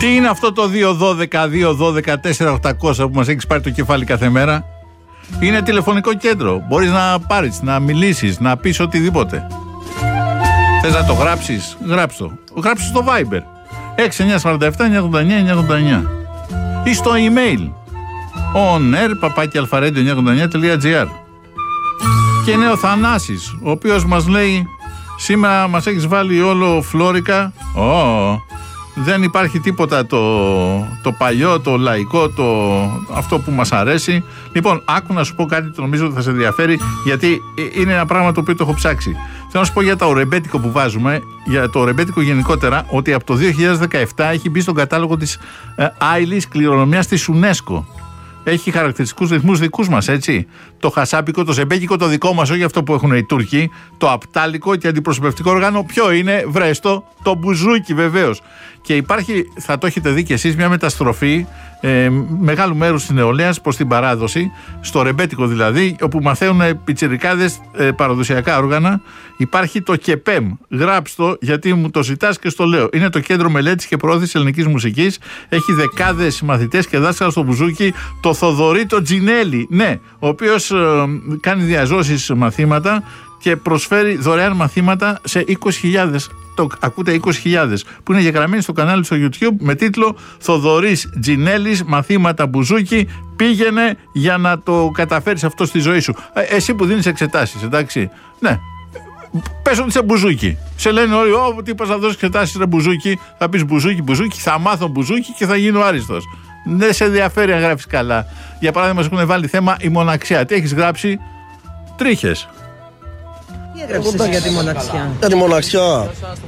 Τι είναι αυτό το 212-212-4800 που μας έχεις πάρει το κεφάλι κάθε μέρα? Είναι τηλεφωνικό κέντρο. Μπορείς να πάρεις, να μιλήσεις, να πεις οτιδήποτε. Θες να το γράψεις? Γράψτε το. Γράψτε στο Viber 6947-989-989 ή στο email onair@alpharadio989.gr. Και είναι ο Θανάσης, ο οποίος μας λέει: σήμερα μας έχεις βάλει όλο φλόρικα. Δεν υπάρχει τίποτα το παλιό, το λαϊκό, αυτό που μας αρέσει. Λοιπόν, άκου να σου πω κάτι, το νομίζω ότι θα σε ενδιαφέρει, γιατί είναι ένα πράγμα το οποίο το έχω ψάξει. Θέλω να σου πω για το ρεμπέτικο που βάζουμε, για το ρεμπέτικο γενικότερα, ότι από το 2017 έχει μπει στον κατάλογο της άειλης κληρονομιάς της UNESCO. Έχει χαρακτηριστικούς ρυθμούς δικούς μας, έτσι. Το χασάπικο, το ζεμπέκικο, το δικό μας, όχι αυτό που έχουν οι Τούρκοι. Το απτάλικο και αντιπροσωπευτικό όργανο. Ποιο είναι? Βρέστο, το μπουζούκι βεβαίως. Και υπάρχει, θα το έχετε δει κι εσείς, μια μεταστροφή μεγάλου μέρους της νεολαίας προς την παράδοση, στο ρεμπέτικο δηλαδή, όπου μαθαίνουν πιτσιρικάδες παραδοσιακά όργανα. Υπάρχει το ΚΕΠΕΜ. Γράψτε το, γιατί μου το ζητάς και στο λέω. Είναι το Κέντρο Μελέτης και Προώθησης Ελληνικής Μουσικής. Έχει δεκάδες μαθητές και δάσκαλα στο μπουζούκι. Το Θοδωρή το Τζινέλη, ναι, ο οποίος κάνει διαζώσεις μαθήματα και προσφέρει δωρεάν μαθήματα σε 20.000. Ακούτε, 20.000 που είναι γεγραμμένοι στο κανάλι στο YouTube με τίτλο «Θοδωρής Τζινέλης, μαθήματα μπουζούκι, πήγαινε για να το καταφέρεις αυτό στη ζωή σου». Εσύ που δίνεις εξετάσεις, εντάξει, ναι, πες ότι είσαι μπουζούκι. Σε λένε όλοι: τι πας να δώσεις εξετάσεις ρε μπουζούκι? Θα πεις μπουζούκι, θα μάθω μπουζούκι και θα γίνω άριστος. Δεν σε ενδιαφέρει αν γράφεις καλά. Για παράδειγμα, σου έχουν βάλει θέμα η μοναξιά. Τι έχεις γράψει? Τρίχες. Τι έγραψες για τη μοναξιά? Για τη μοναξιά.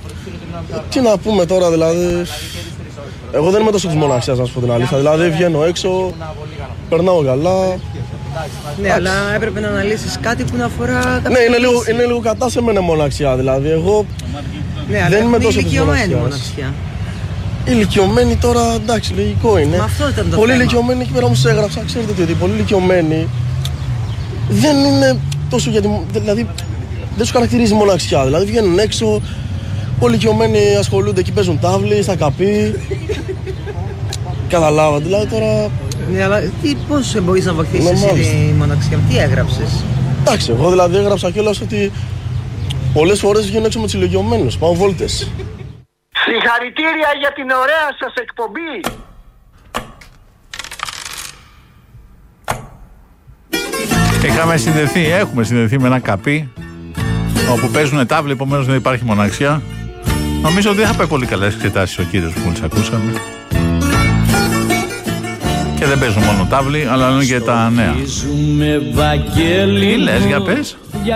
Τι να πούμε τώρα, δηλαδή. Εγώ δεν είμαι τόσο της μοναξιάς, να σου πω την αλήθεια. Δηλαδή, βγαίνω έξω, περνάω καλά. Ναι, αλλά έπρεπε να αναλύσεις κάτι που να αφορά. Ναι, είναι λίγο κατά σε μένα μοναξιά. Δηλαδή, εγώ δεν είμαι τόσο της μοναξιάς. Ηλικιωμένοι τώρα, εντάξει, λογικό είναι. Αυτό ήταν το πολύ θέμα. ηλικιωμένοι, εκεί πέρα όμως έγραψα, ξέρετε τι, πολύ ηλικιωμένοι δεν είναι τόσο δηλαδή δεν σου χαρακτηρίζει μοναξιά. Δηλαδή βγαίνουν έξω, πολύ ηλικιωμένοι ασχολούνται εκεί, παίζουν τάβλη, στα καπί. Καταλάβατε, δηλαδή τώρα. Ναι, αλλά πώς μπορείς να βοηθήσεις τη μοναξιά, τι έγραψες? Εντάξει, εγώ δηλαδή έγραψα κιόλας ότι πολλές φορές βγαίνω έξω με τους ηλικιωμένους, πάω βόλτες. Συγχαρητήρια για την ωραία σας εκπομπή. Έχουμε συνδεθεί με ένα καπί όπου παίζουν τάβλη, επομένως δεν υπάρχει μοναξιά. Νομίζω ότι δεν θα πάει πολύ καλά στις εξετάσεις ο κύριος που μόλις ακούσαμε. Και δεν παίζουν μόνο τάβλη, αλλά είναι και τα νέα. Τι λες, για πες?